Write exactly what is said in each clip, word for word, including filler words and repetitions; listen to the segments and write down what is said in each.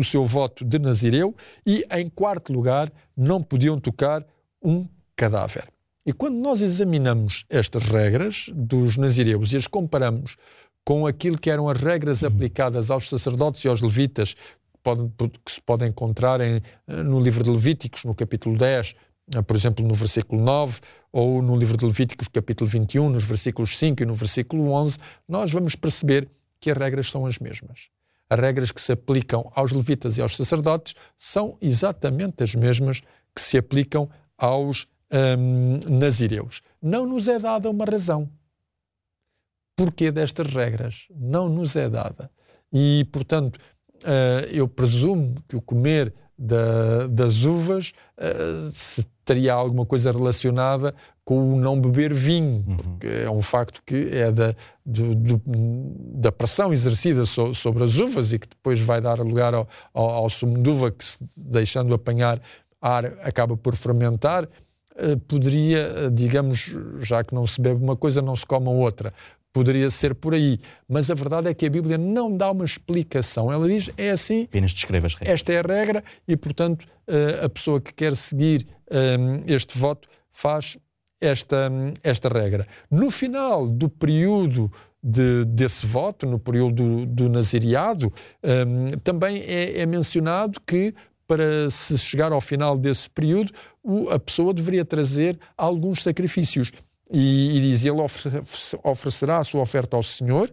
o seu voto de nazireu e, em quarto lugar, não podiam tocar um cadáver. E quando nós examinamos estas regras dos nazireus e as comparamos com aquilo que eram as regras aplicadas aos sacerdotes e aos levitas, que, podem, que se podem encontrar em, no livro de Levíticos, no capítulo dez, por exemplo, no versículo nove, ou no livro de Levíticos, capítulo vinte e um, nos versículos cinco e no versículo onze, nós vamos perceber que as regras são as mesmas. As regras que se aplicam aos levitas e aos sacerdotes são exatamente as mesmas que se aplicam aos hum, nazireus. Não nos é dada uma razão. Porquê destas regras? Não nos é dada. E, portanto, uh, eu presumo que o comer da, das uvas uh, se teria alguma coisa relacionada com o não beber vinho, porque é um facto que é da, do, do, da pressão exercida so, sobre as uvas e que depois vai dar lugar ao, ao, ao sumo de uva que, se deixando apanhar ar, acaba por fermentar. Uh, poderia, digamos, já que não se bebe uma coisa, não se come outra. Poderia ser por aí, mas a verdade é que a Bíblia não dá uma explicação. Ela diz, é assim, apenas descreve as regras. Esta é a regra e, portanto, a pessoa que quer seguir este voto faz esta, esta regra. No final do período de, desse voto, no período do, do nazireado, também é, é mencionado que, para se chegar ao final desse período, a pessoa deveria trazer alguns sacrifícios. E, e diz, ele oferecerá a sua oferta ao Senhor,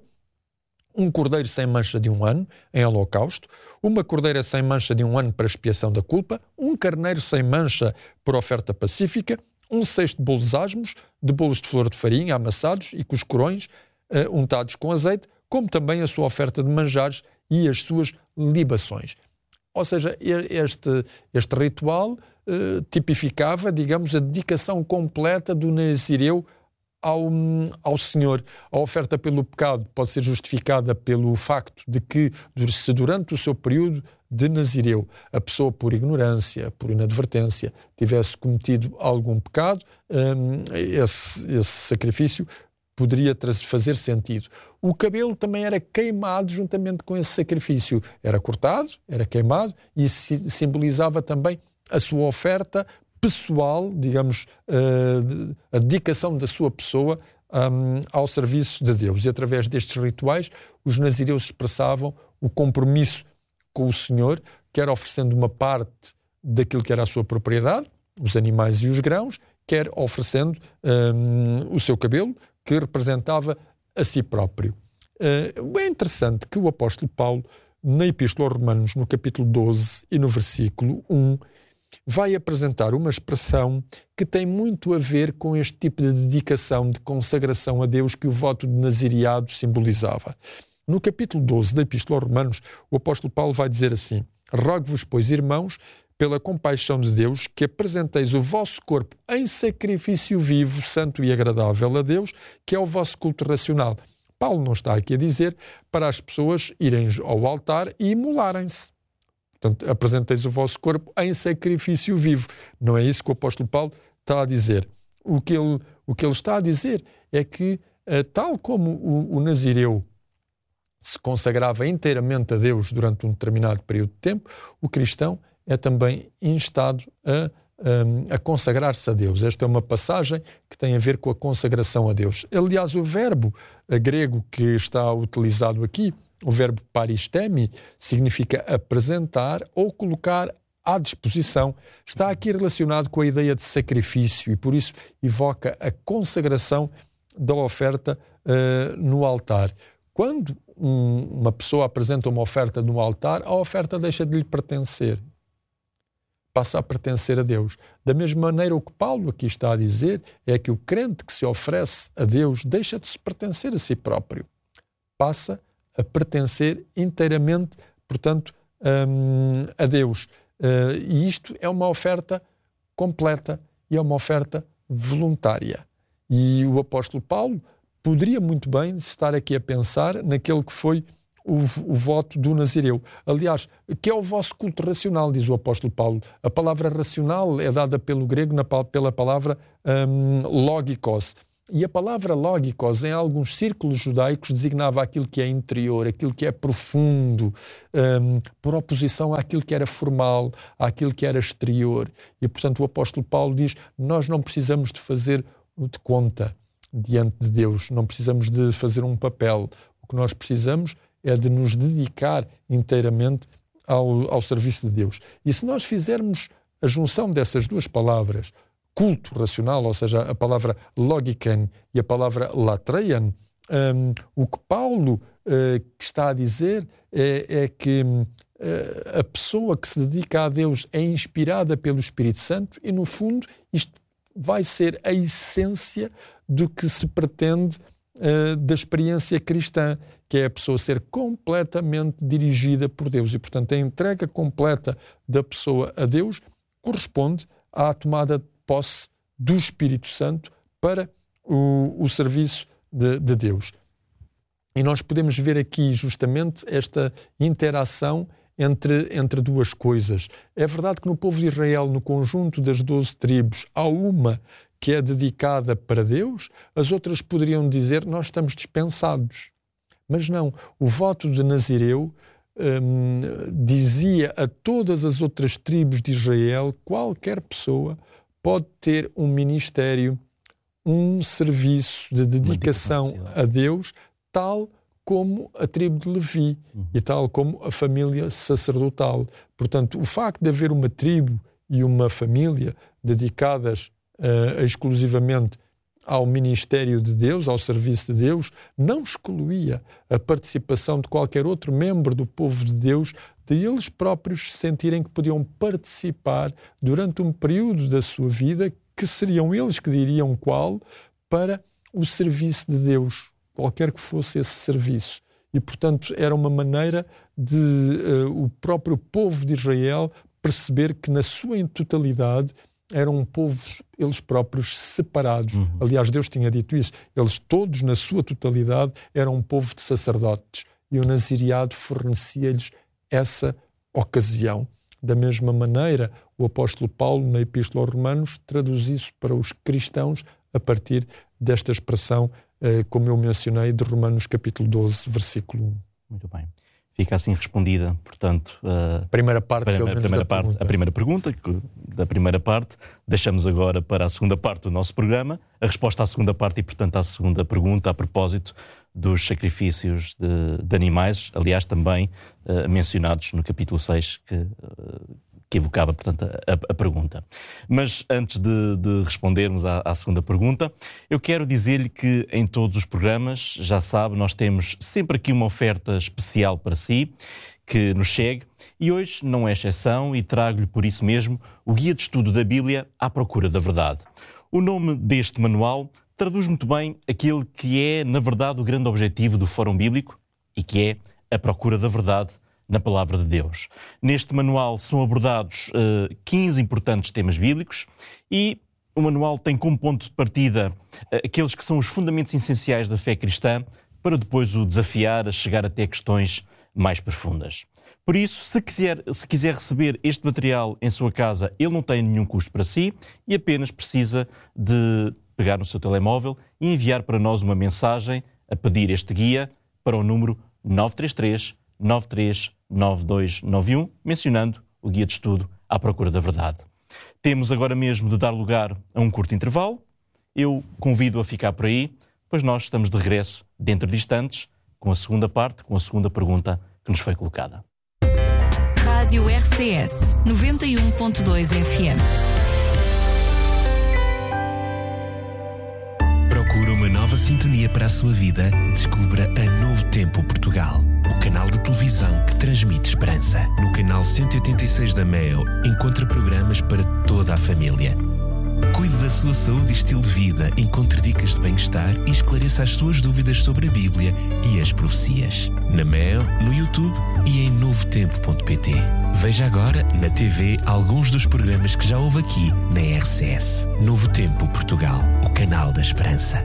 um cordeiro sem mancha de um ano, em holocausto, uma cordeira sem mancha de um ano para expiação da culpa, um carneiro sem mancha por oferta pacífica, um cesto de bolos asmos, de bolos de flor de farinha amassados e com os corões uh, untados com azeite, como também a sua oferta de manjares e as suas libações. Ou seja, este, este ritual Uh, tipificava, digamos, a dedicação completa do nazireu ao, ao Senhor. A oferta pelo pecado pode ser justificada pelo facto de que, se durante o seu período de nazireu, a pessoa, por ignorância, por inadvertência, tivesse cometido algum pecado, um, esse, esse sacrifício poderia fazer sentido. O cabelo também era queimado juntamente com esse sacrifício. Era cortado, era queimado e simbolizava também a sua oferta pessoal, digamos, uh, a dedicação da sua pessoa um, ao serviço de Deus. E através destes rituais, os nazireus expressavam o compromisso com o Senhor, quer oferecendo uma parte daquilo que era a sua propriedade, os animais e os grãos, quer oferecendo um, o seu cabelo, que representava a si próprio. Uh, é interessante que o apóstolo Paulo, na Epístola aos Romanos, no capítulo doze e no versículo um, vai apresentar uma expressão que tem muito a ver com este tipo de dedicação, de consagração a Deus que o voto de nazireado simbolizava. No capítulo doze da Epístola aos Romanos, o apóstolo Paulo vai dizer assim: rogo-vos, pois, irmãos, pela compaixão de Deus, que apresenteis o vosso corpo em sacrifício vivo, santo e agradável a Deus, que é o vosso culto racional. Paulo não está aqui a dizer para as pessoas irem ao altar e imolarem-se. Portanto, apresenteis o vosso corpo em sacrifício vivo. Não é isso que o apóstolo Paulo está a dizer. O que ele, o que ele está a dizer é que, tal como o, o nazireu se consagrava inteiramente a Deus durante um determinado período de tempo, o cristão é também instado a, a, a consagrar-se a Deus. Esta é uma passagem que tem a ver com a consagração a Deus. Aliás, o verbo grego que está utilizado aqui, o verbo paristemi, significa apresentar ou colocar à disposição. Está aqui relacionado com a ideia de sacrifício e, por isso, evoca a consagração da oferta uh, no altar. Quando um, uma pessoa apresenta uma oferta no altar, a oferta deixa de lhe pertencer. Passa a pertencer a Deus. Da mesma maneira, o que Paulo aqui está a dizer é que o crente que se oferece a Deus deixa de se pertencer a si próprio. Passa a pertencer inteiramente, portanto, um, a Deus. Uh, e isto é uma oferta completa e é uma oferta voluntária. E o apóstolo Paulo poderia muito bem estar aqui a pensar naquele que foi o, o voto do nazireu. Aliás, que é o vosso culto racional, diz o apóstolo Paulo. A palavra racional é dada pelo grego na, pela palavra um, logikos. E a palavra logikos, em alguns círculos judaicos, designava aquilo que é interior, aquilo que é profundo, um, por oposição àquilo que era formal, àquilo que era exterior. E, portanto, o apóstolo Paulo diz, nós não precisamos de fazer de conta diante de Deus, não precisamos de fazer um papel. O que nós precisamos é de nos dedicar inteiramente ao, ao serviço de Deus. E se nós fizermos a junção dessas duas palavras, culto racional, ou seja, a palavra logiken e a palavra latreian, um, o que Paulo uh, está a dizer é, é que uh, a pessoa que se dedica a Deus é inspirada pelo Espírito Santo e, no fundo, isto vai ser a essência do que se pretende uh, da experiência cristã, que é a pessoa ser completamente dirigida por Deus. E, portanto, a entrega completa da pessoa a Deus corresponde à tomada de posse do Espírito Santo para o, o serviço de, de Deus. E nós podemos ver aqui justamente esta interação entre, entre duas coisas. É verdade que no povo de Israel, no conjunto das doze tribos, há uma que é dedicada para Deus, as outras poderiam dizer, nós estamos dispensados. Mas não, o voto de Nazireu hum, dizia a todas as outras tribos de Israel, qualquer pessoa pode ter um ministério, um serviço de dedicação a Deus, tal como a tribo de Levi uhum. e tal como a família sacerdotal. Portanto, o facto de haver uma tribo e uma família dedicadas uh, exclusivamente ao ministério de Deus, ao serviço de Deus, não excluía a participação de qualquer outro membro do povo de Deus, de eles próprios sentirem que podiam participar durante um período da sua vida, que seriam eles que diriam qual, para o serviço de Deus, qualquer que fosse esse serviço. E, portanto, era uma maneira de uh, o próprio povo de Israel perceber que, na sua totalidade, eram povos, eles próprios, separados. Uhum. Aliás, Deus tinha dito isso. Eles todos, na sua totalidade, eram um povo de sacerdotes. E o nazireado fornecia-lhes essa ocasião. Da mesma maneira, o apóstolo Paulo, na Epístola aos Romanos, traduz isso para os cristãos a partir desta expressão, eh, como eu mencionei, de Romanos capítulo doze, versículo um. Muito bem. Fica assim respondida, portanto, a primeira parte, pelo menos a primeira, da parte, pergunta. a primeira pergunta que, da primeira parte. Deixamos agora para a segunda parte do nosso programa, a resposta à segunda parte e, portanto, à segunda pergunta, a propósito dos sacrifícios de, de animais, aliás, também uh, mencionados no capítulo seis, que, uh, que evocava, portanto, a, a pergunta. Mas antes de, de respondermos à, à segunda pergunta, eu quero dizer-lhe que em todos os programas, já sabe, nós temos sempre aqui uma oferta especial para si, que nos chegue, e hoje não é exceção, e trago-lhe por isso mesmo o Guia de Estudo da Bíblia à Procura da Verdade. O nome deste manual traduz muito bem aquele que é, na verdade, o grande objetivo do Fórum Bíblico e que é a procura da verdade na Palavra de Deus. Neste manual são abordados uh, quinze importantes temas bíblicos e o manual tem como ponto de partida uh, aqueles que são os fundamentos essenciais da fé cristã para depois o desafiar a chegar até questões mais profundas. Por isso, se quiser, se quiser receber este material em sua casa, ele não tem nenhum custo para si e apenas precisa de pegar no seu telemóvel e enviar para nós uma mensagem a pedir este guia para o número nove três três, nove três nove dois nove um, mencionando o Guia de Estudo à Procura da Verdade. Temos agora mesmo de dar lugar a um curto intervalo. Eu convido a ficar por aí, pois nós estamos de regresso dentro de instantes com a segunda parte, com a segunda pergunta que nos foi colocada. Rádio R C S noventa e um ponto dois F M. Procura uma nova sintonia para a sua vida? Descubra a Novo Tempo Portugal, o canal de televisão que transmite esperança. No canal cento e oitenta e seis da Meo, encontra programas para toda a família. Cuide da sua saúde e estilo de vida, encontre dicas de bem-estar e esclareça as suas dúvidas sobre a Bíblia e as profecias. Na Meo, no YouTube e em novo tempo ponto pt. Veja agora na T V alguns dos programas que já houve aqui na R C S. Novo Tempo Portugal, o canal da esperança.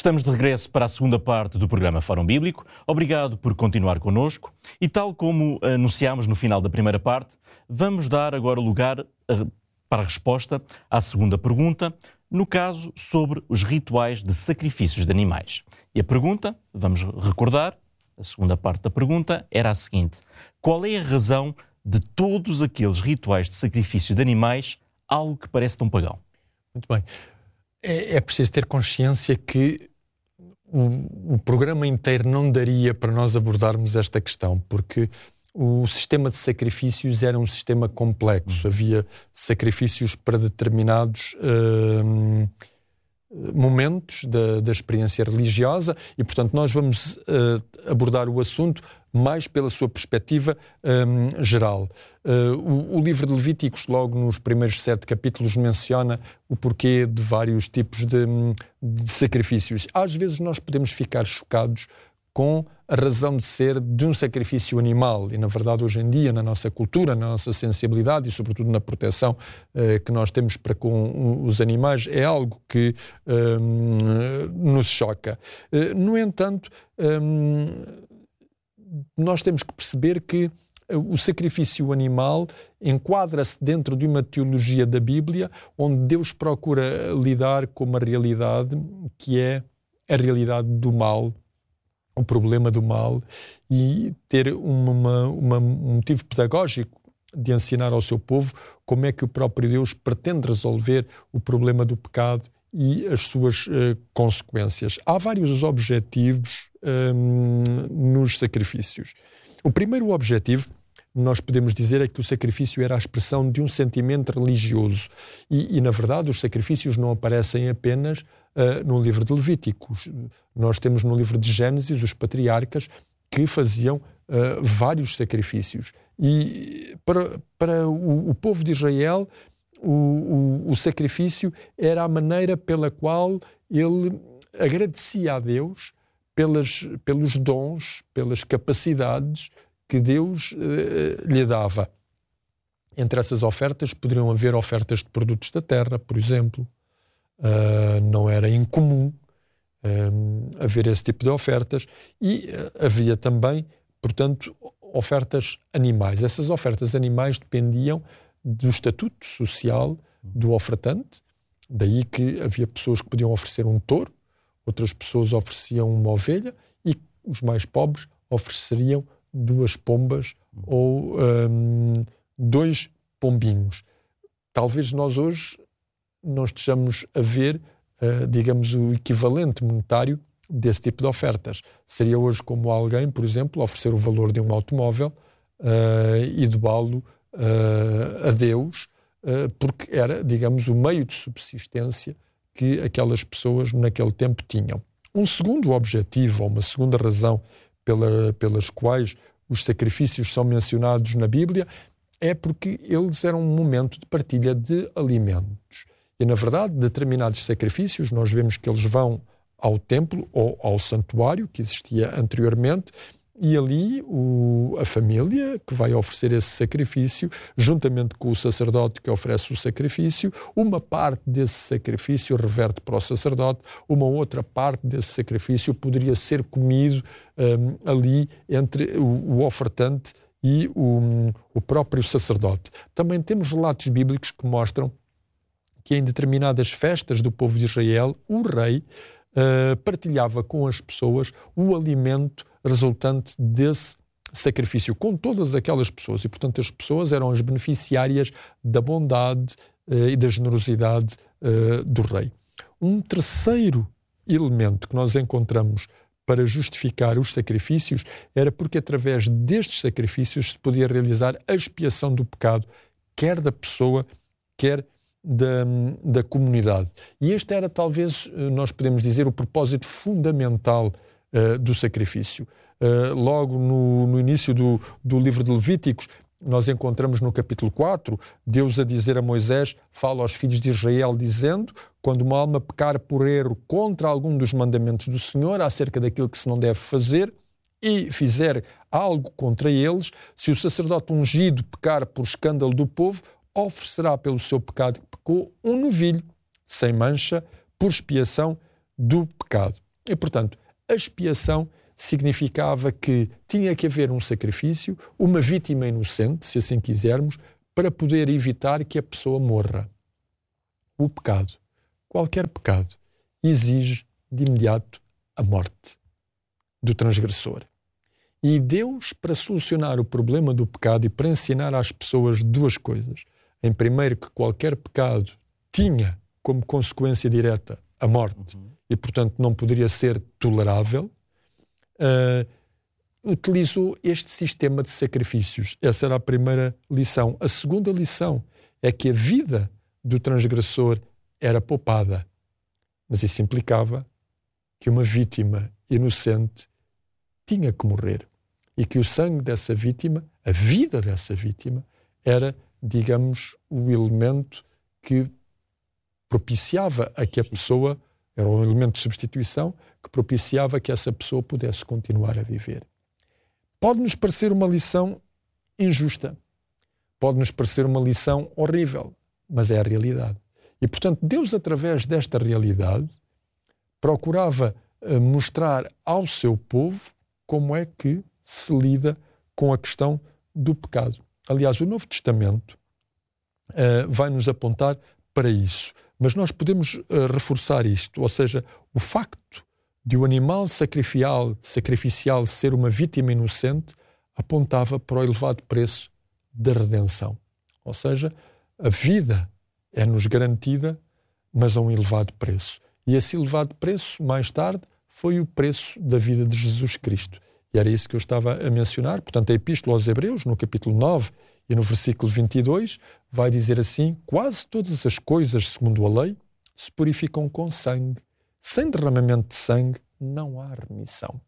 Estamos de regresso para a segunda parte do programa Fórum Bíblico. Obrigado por continuar connosco. E tal como anunciámos no final da primeira parte, vamos dar agora lugar a, para a resposta à segunda pergunta, no caso sobre os rituais de sacrifícios de animais. E a pergunta, vamos recordar, a segunda parte da pergunta era a seguinte: qual é a razão de todos aqueles rituais de sacrifício de animais algo que parece tão pagão? Muito bem. É, é preciso ter consciência que o, o programa inteiro não daria para nós abordarmos esta questão, porque o sistema de sacrifícios era um sistema complexo. Havia sacrifícios para determinados hum, momentos da, da experiência religiosa e, portanto, nós vamos uh, abordar o assunto mais pela sua perspectiva um, geral. Uh, o, o livro de Levíticos, logo nos primeiros sete capítulos, menciona o porquê de vários tipos de, de sacrifícios. Às vezes nós podemos ficar chocados com a razão de ser de um sacrifício animal. E, na verdade, hoje em dia, na nossa cultura, na nossa sensibilidade e, sobretudo, na proteção uh, que nós temos para com os animais, é algo que um, nos choca. Uh, no entanto, um, nós temos que perceber que o sacrifício animal enquadra-se dentro de uma teologia da Bíblia onde Deus procura lidar com uma realidade que é a realidade do mal, o problema do mal, e ter uma, uma, um motivo pedagógico de ensinar ao seu povo como é que o próprio Deus pretende resolver o problema do pecado e as suas uh, consequências. Há vários objetivos um, nos sacrifícios. O primeiro objetivo, nós podemos dizer, é que o sacrifício era a expressão de um sentimento religioso. E, e na verdade, os sacrifícios não aparecem apenas uh, no livro de Levíticos. Nós temos no livro de Gênesis os patriarcas que faziam uh, vários sacrifícios. E para, para o, o povo de Israel, o, o, o sacrifício era a maneira pela qual ele agradecia a Deus pelas, pelos dons, pelas capacidades que Deus eh, lhe dava. Entre essas ofertas poderiam haver ofertas de produtos da terra, por exemplo. Uh, não era incomum um, haver esse tipo de ofertas. E uh, havia também, portanto, ofertas animais. Essas ofertas animais dependiam do estatuto social do ofertante. Daí que havia pessoas que podiam oferecer um touro, outras pessoas ofereciam uma ovelha e os mais pobres ofereceriam duas pombas ou um, dois pombinhos. Talvez nós hoje não estejamos a ver, uh, digamos, o equivalente monetário desse tipo de ofertas. Seria hoje como alguém, por exemplo, oferecer o valor de um automóvel uh, e doá-lo uh, a Deus, uh, porque era, digamos, o meio de subsistência que aquelas pessoas naquele tempo tinham. Um segundo objetivo, ou uma segunda razão pela, pelas quais os sacrifícios são mencionados na Bíblia, é porque eles eram um momento de partilha de alimentos. E, na verdade, determinados sacrifícios, nós vemos que eles vão ao templo ou ao santuário, que existia anteriormente, e ali o, a família que vai oferecer esse sacrifício, juntamente com o sacerdote que oferece o sacrifício, uma parte desse sacrifício reverte para o sacerdote, uma outra parte desse sacrifício poderia ser comido um, ali entre o, o ofertante e o, o próprio sacerdote. Também temos relatos bíblicos que mostram que em determinadas festas do povo de Israel, o rei uh, partilhava com as pessoas o alimento resultante desse sacrifício, com todas aquelas pessoas. E, portanto, as pessoas eram as beneficiárias da bondade uh, e da generosidade uh, do rei. Um terceiro elemento que nós encontramos para justificar os sacrifícios era porque, através destes sacrifícios, se podia realizar a expiação do pecado, quer da pessoa, quer da, da comunidade. E este era, talvez, nós podemos dizer, o propósito fundamental uh, do sacrifício. Uh, logo no, no início do, do livro de Levíticos, nós encontramos no capítulo quatro, Deus a dizer a Moisés, fala aos filhos de Israel, dizendo: quando uma alma pecar por erro contra algum dos mandamentos do Senhor, acerca daquilo que se não deve fazer, e fizer algo contra eles, se o sacerdote ungido pecar por escândalo do povo, oferecerá pelo seu pecado que pecou um novilho, sem mancha, por expiação do pecado. E, portanto, a expiação significava que tinha que haver um sacrifício, uma vítima inocente, se assim quisermos, para poder evitar que a pessoa morra. O pecado, qualquer pecado, exige de imediato a morte do transgressor. E Deus, para solucionar o problema do pecado e para ensinar às pessoas duas coisas. Em primeiro, que qualquer pecado tinha como consequência direta a morte uhum. e, portanto, não poderia ser tolerável, uh, utilizou este sistema de sacrifícios. Essa era a primeira lição. A segunda lição é que a vida do transgressor era poupada. Mas isso implicava que uma vítima inocente tinha que morrer. E que o sangue dessa vítima, a vida dessa vítima, era, digamos, o elemento que propiciava a que a pessoa, era um elemento de substituição, que propiciava que essa pessoa pudesse continuar a viver. Pode-nos parecer uma lição injusta, pode-nos parecer uma lição horrível, mas é a realidade. E, portanto, Deus, através desta realidade, procurava uh, mostrar ao seu povo como é que se lida com a questão do pecado. Aliás, o Novo Testamento uh, vai-nos apontar para isso. Mas nós podemos uh, reforçar isto, ou seja, o facto de o animal sacrificial, sacrificial ser uma vítima inocente apontava para o elevado preço da redenção. Ou seja, a vida é-nos garantida, mas a um elevado preço. E esse elevado preço, mais tarde, foi o preço da vida de Jesus Cristo. E era isso que eu estava a mencionar. Portanto, a Epístola aos Hebreus, no capítulo nove e no versículo vinte e dois, vai dizer assim: quase todas as coisas, segundo a lei, se purificam com sangue. Sem derramamento de sangue, não há remissão.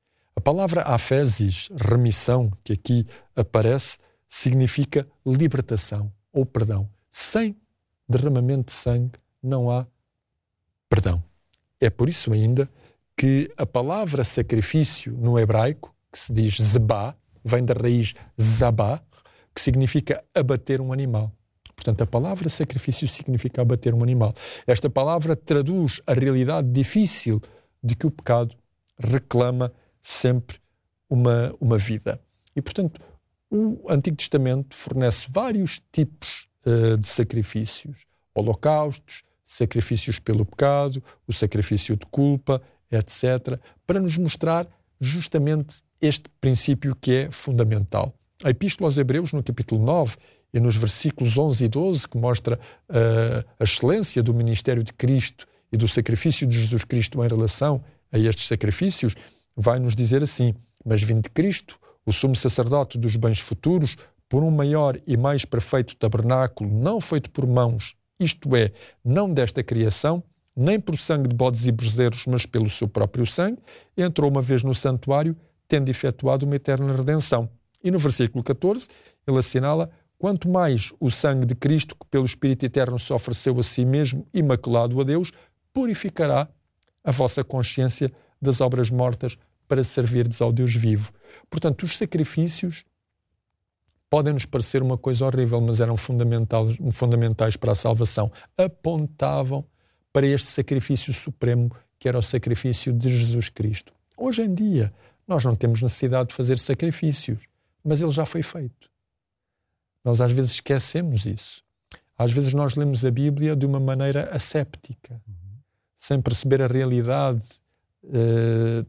A palavra afésis, remissão, que aqui aparece, significa libertação ou perdão. Sem derramamento de sangue, não há perdão. É por isso ainda que a palavra sacrifício no hebraico, que se diz zebá, vem da raiz zabá, que significa abater um animal. Portanto, a palavra sacrifício significa abater um animal. Esta palavra traduz a realidade difícil de que o pecado reclama sempre uma, uma vida. E, portanto, o Antigo Testamento fornece vários tipos uh, de sacrifícios. Holocaustos, sacrifícios pelo pecado, o sacrifício de culpa, etcétera, para nos mostrar justamente este princípio que é fundamental. A Epístola aos Hebreus, no capítulo nove, e nos versículos onze e doze, que mostra uh, a excelência do ministério de Cristo e do sacrifício de Jesus Cristo em relação a estes sacrifícios, vai nos dizer assim: mas vindo Cristo, o sumo sacerdote dos bens futuros, por um maior e mais perfeito tabernáculo, não feito por mãos, isto é, não desta criação, nem por sangue de bodes e bezerros, mas pelo seu próprio sangue, entrou uma vez no santuário, tendo efetuado uma eterna redenção. E no versículo catorze, ele assinala: quanto mais o sangue de Cristo, que pelo Espírito Eterno se ofereceu a si mesmo, imaculado a Deus, purificará a vossa consciência das obras mortas para servirdes ao Deus vivo. Portanto, os sacrifícios podem nos parecer uma coisa horrível, mas eram fundamentais, fundamentais para a salvação. Apontavam para este sacrifício supremo, que era o sacrifício de Jesus Cristo. Hoje em dia, nós não temos necessidade de fazer sacrifícios, mas ele já foi feito. Nós às vezes esquecemos isso. Às vezes nós lemos a Bíblia de uma maneira asséptica, uhum. sem perceber a realidade uh,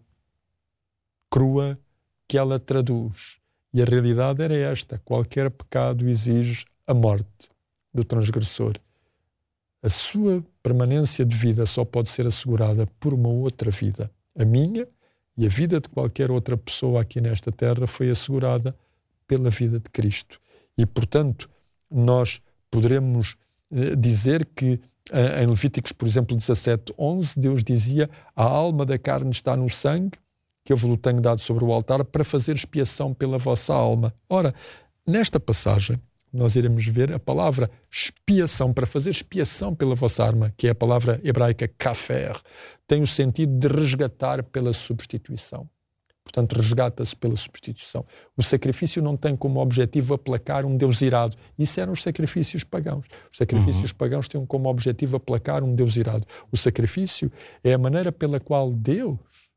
crua que ela traduz. E a realidade era esta: qualquer pecado exige a morte do transgressor. A sua permanência de vida só pode ser assegurada por uma outra vida. A minha e a vida de qualquer outra pessoa aqui nesta terra foi assegurada pela vida de Cristo. E, portanto, nós poderemos eh, dizer que eh, em Levíticos, por exemplo, dezassete, onze, Deus dizia: a alma da carne está no sangue, que eu vos tenho dado sobre o altar, para fazer expiação pela vossa alma. Ora, nesta passagem, nós iremos ver a palavra expiação, para fazer expiação pela vossa alma, que é a palavra hebraica kafer, tem o sentido de resgatar pela substituição. Portanto, resgata-se pela substituição. O sacrifício não tem como objetivo aplacar um Deus irado. Isso eram os sacrifícios pagãos. Os sacrifícios uhum. pagãos tinham como objetivo aplacar um Deus irado. O sacrifício é a maneira pela qual Deus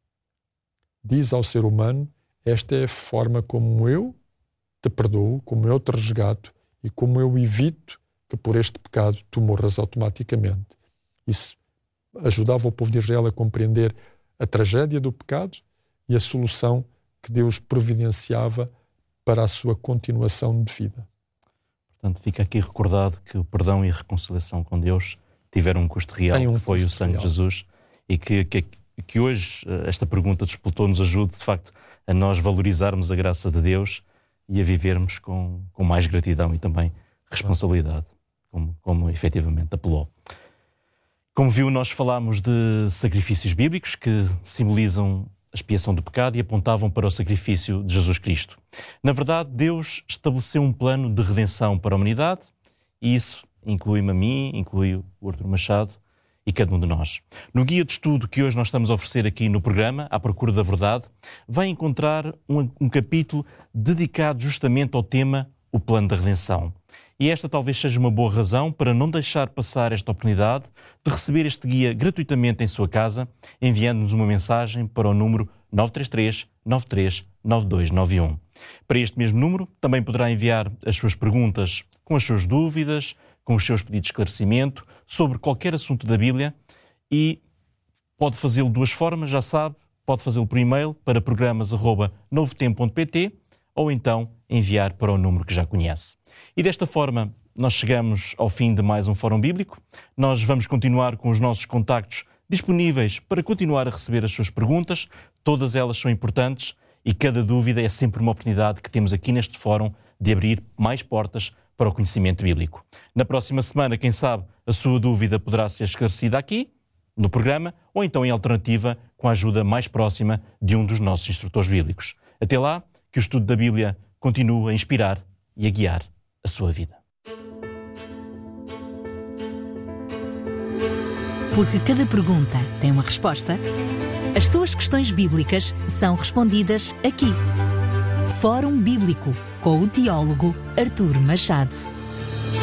diz ao ser humano: esta é a forma como eu te perdoo, como eu te resgato e como eu evito que por este pecado tu morras automaticamente. Isso ajudava o povo de Israel a compreender a tragédia do pecado e a solução que Deus providenciava para a sua continuação de vida. Portanto, fica aqui recordado que o perdão e a reconciliação com Deus tiveram um custo real, um que foi o sangue real. de Jesus, e que, que, que hoje esta pergunta de Pelotão nos ajude, de facto, a nós valorizarmos a graça de Deus e a vivermos com, com mais gratidão e também responsabilidade, como, como efetivamente apelou. Como viu, nós falámos de sacrifícios bíblicos que simbolizam a expiação do pecado e apontavam para o sacrifício de Jesus Cristo. Na verdade, Deus estabeleceu um plano de redenção para a humanidade e isso inclui-me a mim, inclui o Artur Machado e cada um de nós. No guia de estudo que hoje nós estamos a oferecer aqui no programa, À Procura da Verdade, vai encontrar um, um capítulo dedicado justamente ao tema O Plano da Redenção. E esta talvez seja uma boa razão para não deixar passar esta oportunidade de receber este guia gratuitamente em sua casa, enviando-nos uma mensagem para o número nove três três, nove três nove dois nove um. Para este mesmo número, também poderá enviar as suas perguntas com as suas dúvidas, com os seus pedidos de esclarecimento sobre qualquer assunto da Bíblia e pode fazê-lo de duas formas, já sabe, pode fazê-lo por e-mail para programas arroba novotempo ponto pt ou então enviar para o número que já conhece. E desta forma, nós chegamos ao fim de mais um Fórum Bíblico. Nós vamos continuar com os nossos contactos disponíveis para continuar a receber as suas perguntas. Todas elas são importantes e cada dúvida é sempre uma oportunidade que temos aqui neste Fórum de abrir mais portas para o conhecimento bíblico. Na próxima semana, quem sabe, a sua dúvida poderá ser esclarecida aqui, no programa, ou então em alternativa, com a ajuda mais próxima de um dos nossos instrutores bíblicos. Até lá, que o estudo da Bíblia continue a inspirar e a guiar a sua vida. Porque cada pergunta tem uma resposta, as suas questões bíblicas são respondidas aqui. Fórum Bíblico, com o teólogo Artur Machado.